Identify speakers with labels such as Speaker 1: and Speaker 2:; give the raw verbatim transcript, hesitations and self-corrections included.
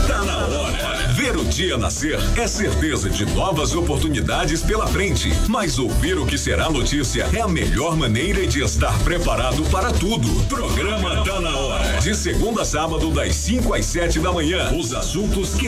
Speaker 1: Tá na hora. Ver o dia nascer é certeza de novas oportunidades pela frente. Mas ouvir o que será notícia é a melhor maneira de estar preparado para tudo. Programa Tá na Hora. De segunda a sábado, das cinco às sete da manhã. Os assuntos que